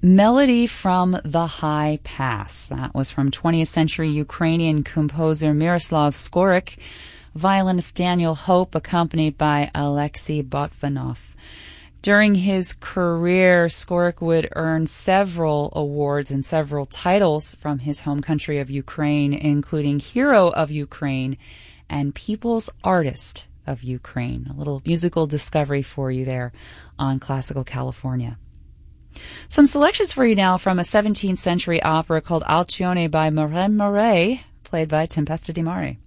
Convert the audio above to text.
Melody from the High Pass. That was from 20th century Ukrainian composer Miroslav Skorik, violinist Daniel Hope, accompanied by Alexei Botvinov. During his career, Skorik would earn several awards and several titles from his home country of Ukraine, including Hero of Ukraine and People's Artist of Ukraine. A little musical discovery for you there on Classical California. Some selections for you now from a 17th century opera called Alcione by Maureen Murray, played by Tempesta di Mare.